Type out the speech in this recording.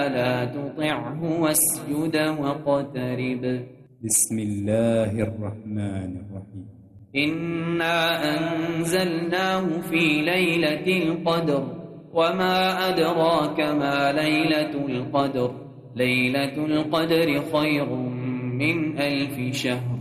لا تطعه واسجد واقترب. بسم الله الرحمن الرحيم. إنا أنزلناه في ليلة القدر وما أدراك ما ليلة القدر. ليلة القدر خير من 1000 شهر.